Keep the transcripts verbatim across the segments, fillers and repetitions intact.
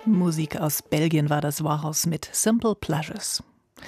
Musik aus Belgien war das Warhouse mit Simple Pleasures.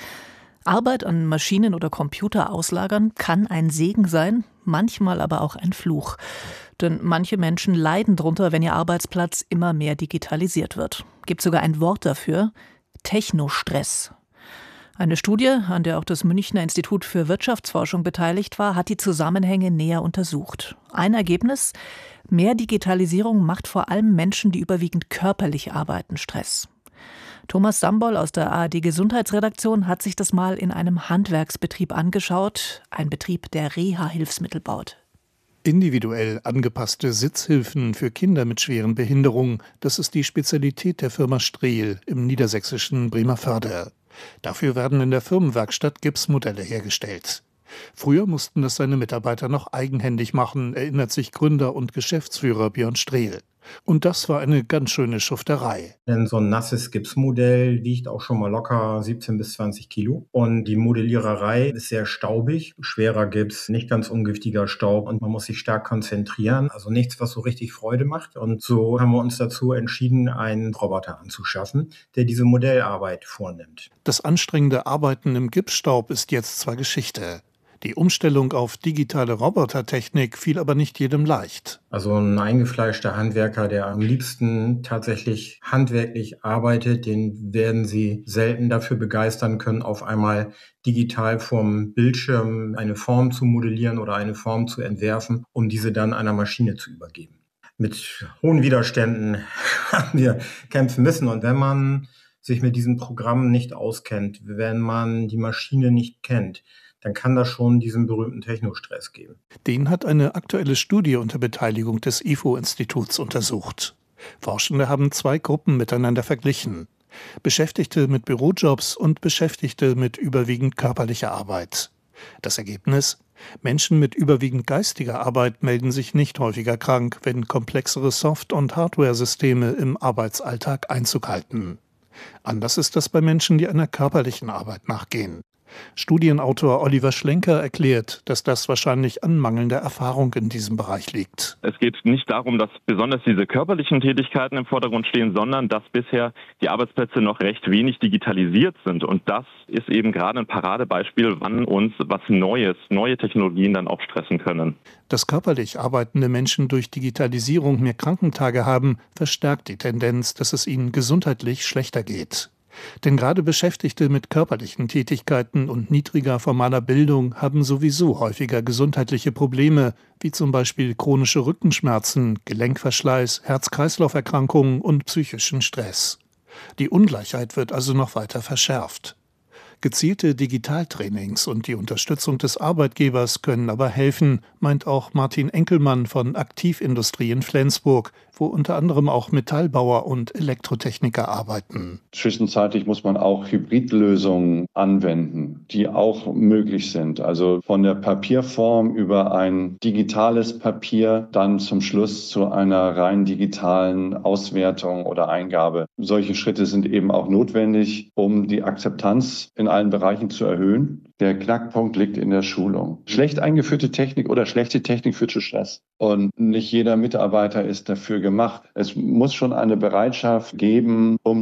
Arbeit an Maschinen oder Computer auslagern kann ein Segen sein, manchmal aber auch ein Fluch. Denn manche Menschen leiden drunter, wenn ihr Arbeitsplatz immer mehr digitalisiert wird. Gibt sogar ein Wort dafür: Technostress. Eine Studie, an der auch das Münchner Institut für Wirtschaftsforschung beteiligt war, hat die Zusammenhänge näher untersucht. Ein Ergebnis: Mehr Digitalisierung macht vor allem Menschen, die überwiegend körperlich arbeiten, Stress. Thomas Sambol aus der A R D-Gesundheitsredaktion hat sich das mal in einem Handwerksbetrieb angeschaut. Ein Betrieb, der Reha-Hilfsmittel baut. Individuell angepasste Sitzhilfen für Kinder mit schweren Behinderungen, das ist die Spezialität der Firma Strehl im niedersächsischen Bremervörde. Dafür werden in der Firmenwerkstatt Gipsmodelle hergestellt. Früher mussten das seine Mitarbeiter noch eigenhändig machen, erinnert sich Gründer und Geschäftsführer Björn Strehl. Und das war eine ganz schöne Schufterei. Denn so ein nasses Gipsmodell wiegt auch schon mal locker siebzehn bis zwanzig Kilo. Und die Modelliererei ist sehr staubig, schwerer Gips, nicht ganz ungiftiger Staub. Und man muss sich stark konzentrieren. Also nichts, was so richtig Freude macht. Und so haben wir uns dazu entschieden, einen Roboter anzuschaffen, der diese Modellarbeit vornimmt. Das anstrengende Arbeiten im Gipsstaub ist jetzt zwar Geschichte. Die Umstellung auf digitale Robotertechnik fiel aber nicht jedem leicht. Also ein eingefleischter Handwerker, der am liebsten tatsächlich handwerklich arbeitet, den werden Sie selten dafür begeistern können, auf einmal digital vom Bildschirm eine Form zu modellieren oder eine Form zu entwerfen, um diese dann einer Maschine zu übergeben. Mit hohen Widerständen haben wir kämpfen müssen. Und wenn man sich mit diesen Programmen nicht auskennt, wenn man die Maschine nicht kennt, dann kann das schon diesen berühmten Technostress geben. Den hat eine aktuelle Studie unter Beteiligung des I F O-Instituts untersucht. Forschende haben zwei Gruppen miteinander verglichen: Beschäftigte mit Bürojobs und Beschäftigte mit überwiegend körperlicher Arbeit. Das Ergebnis: Menschen mit überwiegend geistiger Arbeit melden sich nicht häufiger krank, wenn komplexere Soft- und Hardware-Systeme im Arbeitsalltag Einzug halten. Anders ist das bei Menschen, die einer körperlichen Arbeit nachgehen. Studienautor Oliver Schlenker erklärt, dass das wahrscheinlich an mangelnder Erfahrung in diesem Bereich liegt. Es geht nicht darum, dass besonders diese körperlichen Tätigkeiten im Vordergrund stehen, sondern dass bisher die Arbeitsplätze noch recht wenig digitalisiert sind. Und das ist eben gerade ein Paradebeispiel, wann uns was Neues, neue Technologien dann auch stressen können. Dass körperlich arbeitende Menschen durch Digitalisierung mehr Krankentage haben, verstärkt die Tendenz, dass es ihnen gesundheitlich schlechter geht. Denn gerade Beschäftigte mit körperlichen Tätigkeiten und niedriger formaler Bildung haben sowieso häufiger gesundheitliche Probleme, wie zum Beispiel chronische Rückenschmerzen, Gelenkverschleiß, Herz-Kreislauf-Erkrankungen und psychischen Stress. Die Ungleichheit wird also noch weiter verschärft. Gezielte Digitaltrainings und die Unterstützung des Arbeitgebers können aber helfen, meint auch Martin Enkelmann von Aktivindustrie in Flensburg, wo unter anderem auch Metallbauer und Elektrotechniker arbeiten. Zwischenzeitlich muss man auch Hybridlösungen anwenden, die auch möglich sind. Also von der Papierform über ein digitales Papier dann zum Schluss zu einer rein digitalen Auswertung oder Eingabe. Solche Schritte sind eben auch notwendig, um die Akzeptanz in allen Bereichen zu erhöhen. Der Knackpunkt liegt in der Schulung. Schlecht eingeführte Technik oder schlechte Technik führt zu Stress. Und nicht jeder Mitarbeiter ist dafür gemacht. Es muss schon eine Bereitschaft geben, um